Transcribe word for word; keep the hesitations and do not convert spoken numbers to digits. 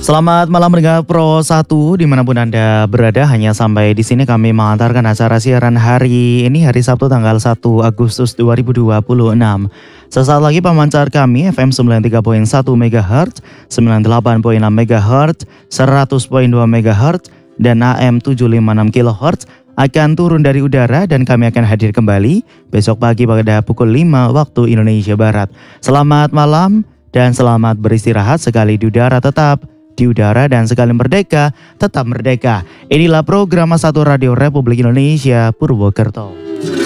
Selamat malam pendengar Pro satu dimanapun Anda berada. Hanya sampai di sini kami mengantarkan acara siaran hari ini, hari Sabtu tanggal satu Agustus dua ribu dua puluh enam. Sesaat lagi pemancar kami F M sembilan puluh tiga koma satu MHz, sembilan puluh delapan koma enam MHz, seratus koma dua MHz, dan A M tujuh ratus lima puluh enam kilohertz akan turun dari udara dan kami akan hadir kembali besok pagi pada pukul lima waktu Indonesia Barat. Selamat malam dan selamat beristirahat, sekali di udara tetap di udara dan sekali merdeka tetap merdeka. Inilah program satu Radio Republik Indonesia Purwokerto.